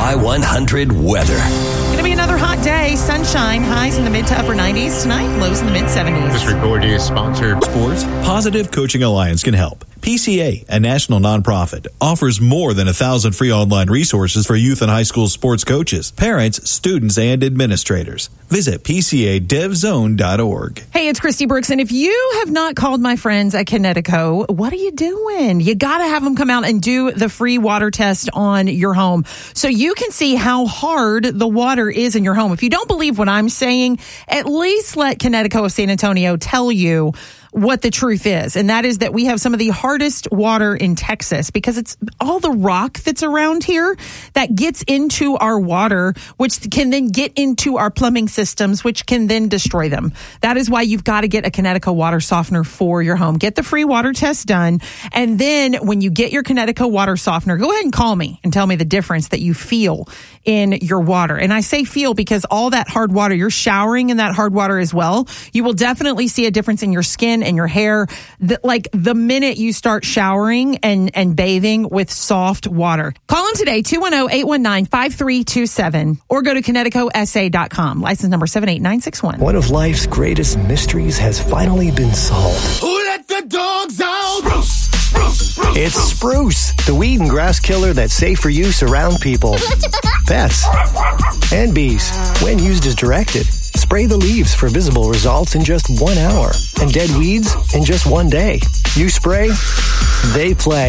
Y100 weather. Going to be another hot day. Sunshine, highs in the mid to upper 90s tonight, lows in the mid 70s. This report is sponsored. Sports Positive Coaching Alliance can help. PCA, a national nonprofit, offers more than 1,000 free online resources for youth and high school sports coaches, parents, students, and administrators. Visit PCADevZone.org. Hey, it's Christy Brooks, and if you have not called my friends at Kinetico, what are you doing? You got to have them come out and do the free water test on your home so you can see how hard the water is in your home. If you don't believe what I'm saying, at least let Kinetico of San Antonio tell you what the truth is, and that is that we have some of the hardest water in Texas because it's all the rock that's around here that gets into our water, which can then get into our plumbing systems, which can then destroy them. That is why you've got to get a Kinetico water softener for your home. Get the free water test done, and then when you get your Kinetico water softener, go ahead and call me and tell me the difference that you feel in your water. And I say feel because all that hard water, you're showering in that hard water as well. You will definitely see a difference in your skin and your hair, like the minute you start showering and bathing with soft water. Call them today, 210-819-5327, or go to KineticoSA.com. License number 78961. One of life's greatest mysteries has finally been solved. Who let the dogs out? Spruce, spruce, spruce. It's Spruce, the weed and grass killer that's safe for use around people, pets, and bees when used as directed. Spray the leaves for visible results in just 1 hour and dead weeds in just 1 day. You spray, they play.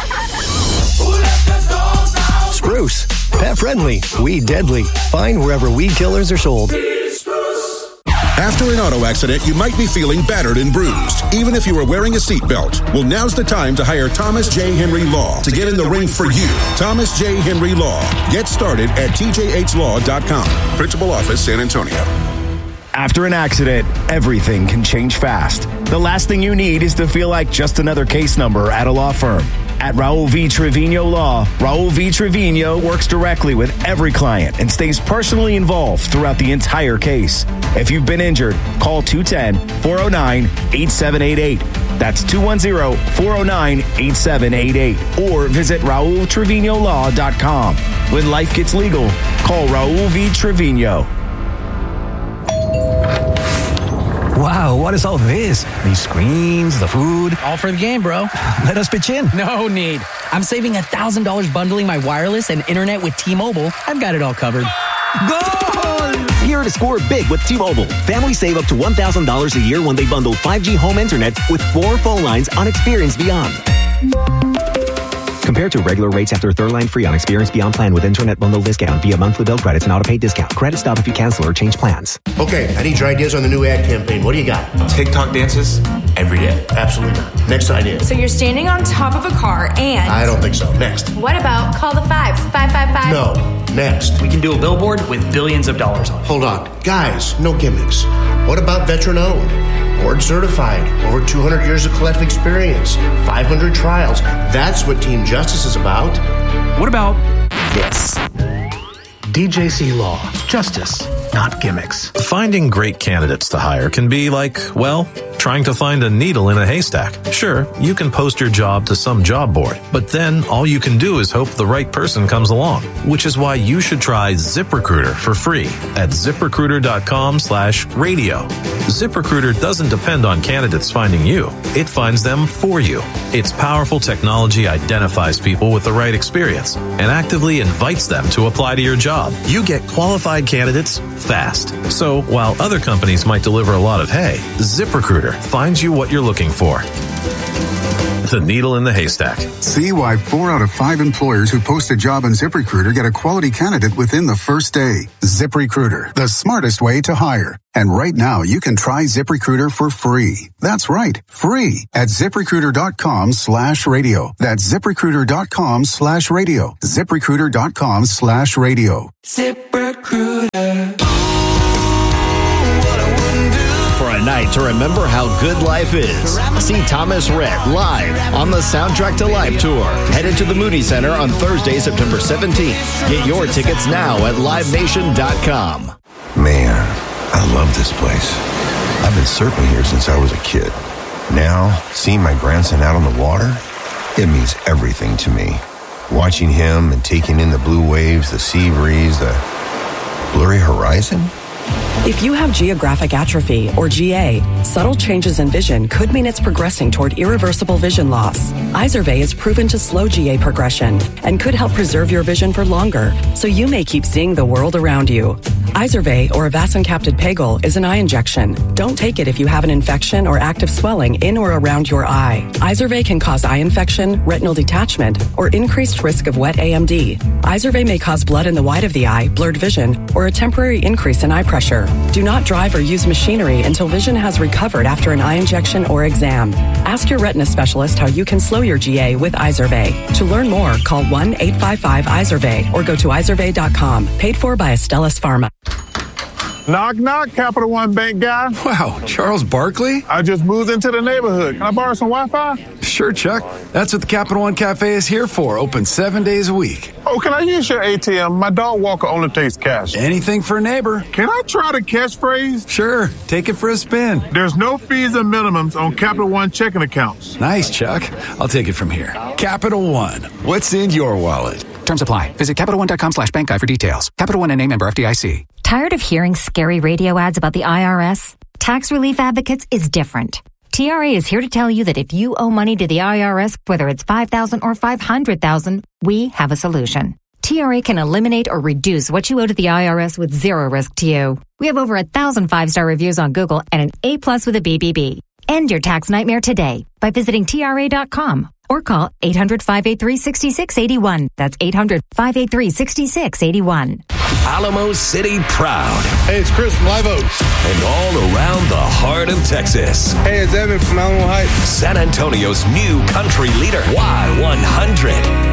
Spruce, pet friendly, weed deadly. Find wherever weed killers are sold. After an auto accident, you might be feeling battered and bruised, even if you were wearing a seatbelt. Well, now's the time to hire Thomas J. Henry Law to get in the ring for you. Thomas J. Henry Law. Get started at tjhlaw.com. Principal Office, San Antonio. After an accident, everything can change fast. The last thing you need is to feel like just another case number at a law firm. At Raul V. Trevino Law, Raul V. Trevino works directly with every client and stays personally involved throughout the entire case. If you've been injured, call 210-409-8788. That's 210-409-8788. Or visit RaulTrevinoLaw.com. When life gets legal, call Raul V. Trevino. Wow, what is all this? These screens, the food. All for the game, bro. Let us pitch in. No need. I'm saving $1,000 bundling my wireless and internet with T-Mobile. I've got it all covered. Goal! Here to score big with T-Mobile. Families save up to $1,000 a year when they bundle 5G home internet with 4 phone lines on Experience Beyond. Compared to regular rates after third line free on Experience Beyond plan with internet bundle discount via monthly bill credits and auto-pay discount. Credit stop if you cancel or change plans. Okay, I need your ideas on the new ad campaign. What do you got? TikTok dances every day. Absolutely not. Next idea. So you're standing on top of a car and... I don't think so. Next. What about call the 555? No. Next. We can do a billboard with billions of dollars on it. Hold on. Guys, no gimmicks. What about veteran-owned? Board certified, over 200 years of collective experience, 500 trials. That's what Team Justice is about. What about this? DJC Law. Justice, not gimmicks. Finding great candidates to hire can be like, well, trying to find a needle in a haystack. Sure, you can post your job to some job board, but then all you can do is hope the right person comes along, which is why you should try ZipRecruiter for free at ZipRecruiter.com/radio. ZipRecruiter doesn't depend on candidates finding you. It finds them for you. Its powerful technology identifies people with the right experience and actively invites them to apply to your job. You get qualified candidates fast. So while other companies might deliver a lot of hay, ZipRecruiter finds you what you're looking for. The needle in the haystack. See why 4 out of 5 employers who post a job on ZipRecruiter get a quality candidate within the first day. ZipRecruiter, the smartest way to hire. And right now, you can try ZipRecruiter for free. That's right, free at ZipRecruiter.com/radio. That's ZipRecruiter.com/radio. ZipRecruiter.com/radio. ZipRecruiter. Night to remember how good life is. See Thomas Rhett live on the Soundtrack to Life tour. Headed to the Moody Center on Thursday, September 17th. Get your tickets now at livenation.com. Man, I love this place. I've been surfing here since I was a kid. Now, seeing my grandson out on the water, it means everything to me. Watching him and taking in the blue waves, the sea breeze, the blurry horizon. If you have geographic atrophy, or GA, subtle changes in vision could mean it's progressing toward irreversible vision loss. Izervay is proven to slow GA progression and could help preserve your vision for longer, so you may keep seeing the world around you. Izervay, or avacincaptad pegol, is an eye injection. Don't take it if you have an infection or active swelling in or around your eye. Izervay can cause eye infection, retinal detachment, or increased risk of wet AMD. Izervay may cause blood in the white of the eye, blurred vision, or a temporary increase in eye pressure. Do not drive or use machinery until vision has recovered after an eye injection or exam. Ask your retina specialist how you can slow your GA with Izervay. To learn more, call 1-855-IZERVAY or go to izervay.com. Paid for by Astellas Pharma. Knock, knock, Capital One Bank guy. Wow, Charles Barkley? I just moved into the neighborhood. Can I borrow some Wi-Fi? Sure, Chuck. That's what the Capital One Cafe is here for. Open 7 days a week. Oh, can I use your ATM? My dog walker only takes cash. Anything for a neighbor. Can I try the catchphrase? Sure. Take it for a spin. There's no fees or minimums on Capital One checking accounts. Nice, Chuck. I'll take it from here. Capital One. What's in your wallet? Terms apply. Visit CapitalOne.com/bankguide for details. Capital One and a member FDIC. Tired of hearing scary radio ads about the IRS? Tax Relief Advocates is different. TRA is here to tell you that if you owe money to the IRS, whether it's $5,000 or $500,000, we have a solution. TRA can eliminate or reduce what you owe to the IRS with zero risk to you. We have over 1,000 5-star reviews on Google and an A+ with a BBB. End your tax nightmare today by visiting TRA.com or call 800-583-6681. That's 800-583-6681. Alamo City proud. Hey, it's Chris from Live Oak. And all around the heart of Texas. Hey, it's Evan from Alamo Heights. San Antonio's new country leader, Y100.